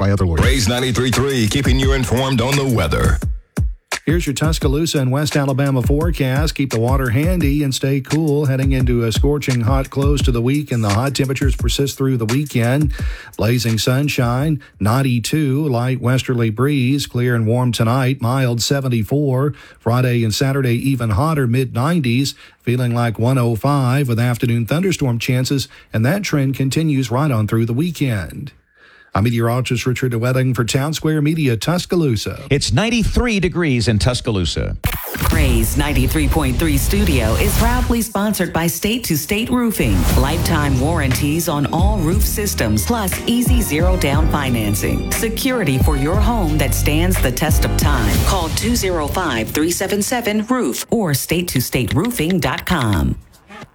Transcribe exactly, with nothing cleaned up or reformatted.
by other lawyers. Raise ninety-three point three, keeping you informed on the weather. Here's your Tuscaloosa and West Alabama forecast. Keep the water handy and stay cool heading into a scorching hot close to the week, and the hot temperatures persist through the weekend. Blazing sunshine, ninety-two, light westerly breeze, clear and warm tonight, mild seventy-four. Friday and Saturday even hotter, mid nineties, feeling like one oh five with afternoon thunderstorm chances, and that trend continues right on through the weekend. I'm meteorologist Richard DeWetting for Town Square Media, Tuscaloosa. It's ninety-three degrees in Tuscaloosa. Praise ninety-three point three Studio is proudly sponsored by State to State Roofing. Lifetime warranties on all roof systems, plus easy zero down financing. Security for your home that stands the test of time. Call two oh five, three seven seven, roof or state to state roofing dot com.